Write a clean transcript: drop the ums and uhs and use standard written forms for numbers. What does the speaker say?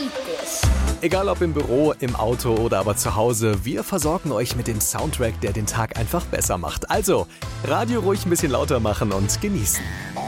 Itis. Egal ob im Büro, im Auto oder aber zu Hause, wir versorgen euch mit dem Soundtrack, der den Tag einfach besser macht. Also, Radio ruhig ein bisschen lauter machen und genießen.